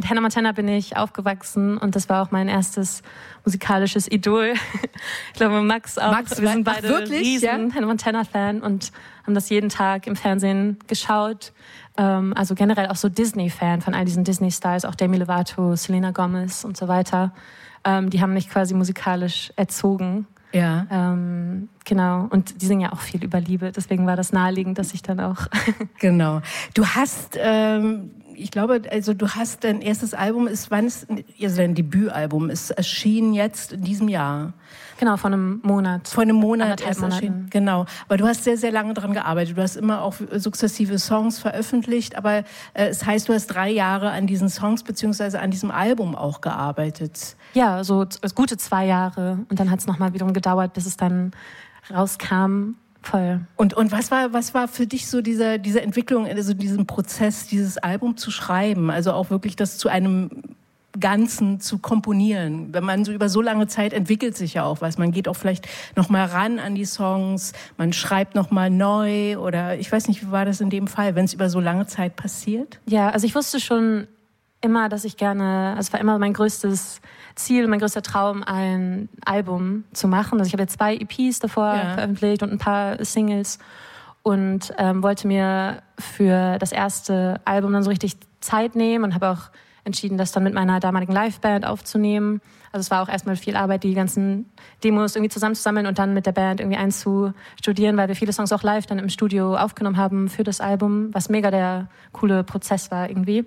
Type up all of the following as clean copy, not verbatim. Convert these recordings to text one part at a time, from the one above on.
mit Hannah Montana bin ich aufgewachsen und das war auch mein erstes musikalisches Idol. Ich glaube, Max auch. Wir sind beide riesen Hannah Montana-Fan und haben das jeden Tag im Fernsehen geschaut. Also generell auch so Disney-Fan von all diesen Disney-Stars, auch Demi Lovato, Selena Gomez und so weiter. Die haben mich quasi musikalisch erzogen. Ja. Genau. Und die singen ja auch viel über Liebe. Deswegen war das naheliegend, dass ich dann auch... Genau. Du hast... ich glaube, also du hast dein erstes Album, dein Debütalbum ist erschienen jetzt in diesem Jahr. Genau, vor einem Monat. Vor einem Monat ist erschienen. Genau. Aber du hast sehr, sehr lange daran gearbeitet. Du hast immer auch sukzessive Songs veröffentlicht, aber es heißt, du hast 3 Jahre an diesen Songs beziehungsweise an diesem Album auch gearbeitet. Ja, so gute 2 Jahre. Und dann hat es nochmal wiederum gedauert, bis es dann rauskam. Voll. Und was war für dich so diese Entwicklung, also diesen Prozess, dieses Album zu schreiben, also auch wirklich das zu einem Ganzen zu komponieren? Wenn man so über so lange Zeit entwickelt sich ja auch was. Man geht auch vielleicht noch mal ran an die Songs, man schreibt noch mal neu oder ich weiß nicht, wie war das in dem Fall, wenn es über so lange Zeit passiert? Ja, also ich wusste schon immer, dass ich gerne, also es war immer mein größtes Ziel, mein größter Traum, ein Album zu machen. Also ich habe jetzt 2 EPs davor veröffentlicht und ein paar Singles und wollte mir für das erste Album dann so richtig Zeit nehmen und habe auch entschieden, das dann mit meiner damaligen Liveband aufzunehmen. Also es war auch erstmal viel Arbeit, die ganzen Demos irgendwie zusammenzusammeln und dann mit der Band irgendwie einzustudieren, weil wir viele Songs auch live dann im Studio aufgenommen haben für das Album, was mega der coole Prozess war irgendwie.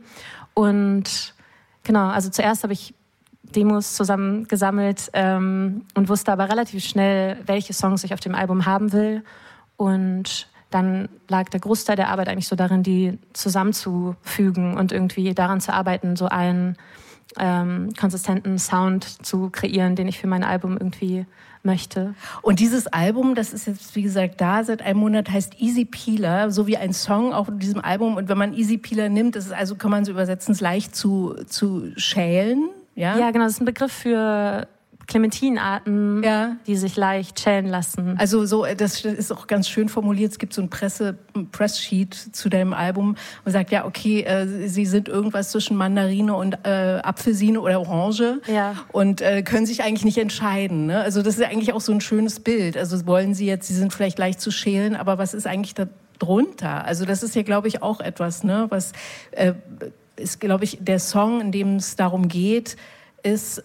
Und genau, also zuerst habe ich Demos zusammengesammelt und wusste aber relativ schnell, welche Songs ich auf dem Album haben will. Und dann lag der Großteil der Arbeit eigentlich so darin, die zusammenzufügen und irgendwie daran zu arbeiten, so einen konsistenten Sound zu kreieren, den ich für mein Album irgendwie möchte. Und dieses Album, das ist jetzt, wie gesagt, da seit einem Monat, heißt Easy Peeler, so wie ein Song auf diesem Album. Und wenn man Easy Peeler nimmt, das ist also, kann man so übersetzen, ist leicht zu schälen. Ja? Ja, genau, das ist ein Begriff für Clementinarten, die sich leicht schälen lassen. Also so, das ist auch ganz schön formuliert. Es gibt so ein Presssheet zu deinem Album und sagt, ja, okay, sie sind irgendwas zwischen Mandarine und Apfelsine oder Orange und können sich eigentlich nicht entscheiden. Ne? Also das ist eigentlich auch so ein schönes Bild. Also wollen sie jetzt, sie sind vielleicht leicht zu schälen, aber was ist eigentlich da drunter? Also das ist ja, glaube ich, auch etwas, ne? Was ist, glaube ich, der Song, in dem es darum geht, ist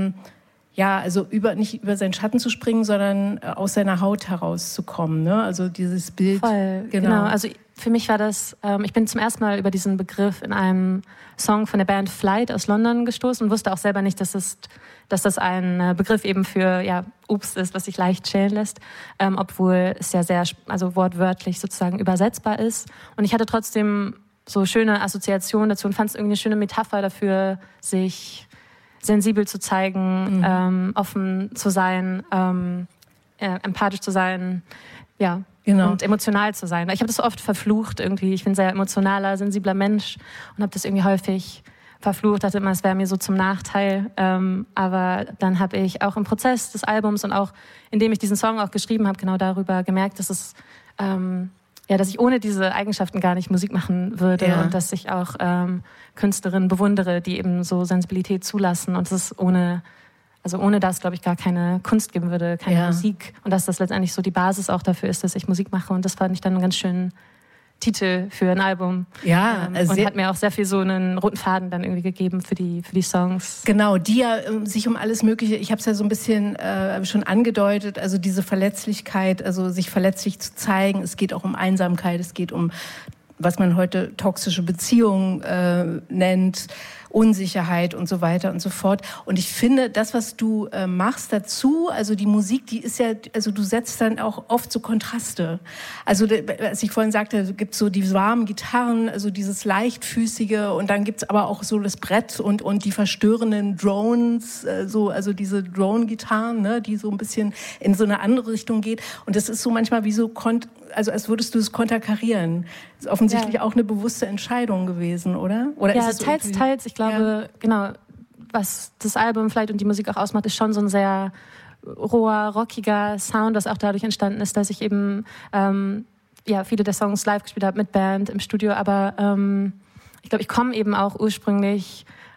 also nicht über seinen Schatten zu springen, sondern aus seiner Haut herauszukommen. Ne? Also dieses Bild. Voll, genau. Also für mich war das, ich bin zum ersten Mal über diesen Begriff in einem Song von der Band Flight aus London gestoßen und wusste auch selber nicht, dass das ein Begriff eben für Obst ist, was sich leicht schälen lässt, obwohl es ja sehr, also wortwörtlich sozusagen übersetzbar ist. Und ich hatte trotzdem so schöne Assoziationen dazu und fand es irgendwie eine schöne Metapher dafür, sich sensibel zu zeigen, offen zu sein, empathisch zu sein, und emotional zu sein. Weil ich habe das so oft verflucht irgendwie. Ich bin ein sehr emotionaler, sensibler Mensch und habe das irgendwie häufig verflucht, dachte immer, es wäre mir so zum Nachteil. Aber dann habe ich auch im Prozess des Albums und auch indem ich diesen Song auch geschrieben habe, genau darüber gemerkt, dass es dass ich ohne diese Eigenschaften gar nicht Musik machen würde und dass ich auch Künstlerinnen bewundere, die eben so Sensibilität zulassen und dass es ohne das, glaube ich, gar keine Kunst geben würde, keine Musik und dass das letztendlich so die Basis auch dafür ist, dass ich Musik mache und das fand ich dann einen ganz schönen Titel für ein Album. Ja, und hat mir auch sehr viel so einen roten Faden dann irgendwie gegeben für die Songs. Genau, die ja sich um alles Mögliche, ich habe es ja so ein bisschen schon angedeutet, also diese Verletzlichkeit, also sich verletzlich zu zeigen, es geht auch um Einsamkeit, es geht um, was man heute toxische Beziehungen nennt, Unsicherheit und so weiter und so fort. Und ich finde, das, was du machst dazu, also die Musik, die ist ja, also du setzt dann auch oft so Kontraste. Also, als ich vorhin sagte, gibt es so die warmen Gitarren, also dieses leichtfüßige und dann gibt's aber auch so das Brett und die verstörenden Drones, also diese Drone-Gitarren, ne, die so ein bisschen in so eine andere Richtung geht. Und das ist so manchmal wie so, also als würdest du es konterkarieren. Das ist offensichtlich auch eine bewusste Entscheidung gewesen, oder? Oder ja, ist es teils. Ich glaube, genau, was das Album vielleicht und die Musik auch ausmacht, ist schon so ein sehr roher, rockiger Sound, was auch dadurch entstanden ist, dass ich eben viele der Songs live gespielt habe mit Band im Studio. Aber ich glaube, ich komme eben auch ursprünglich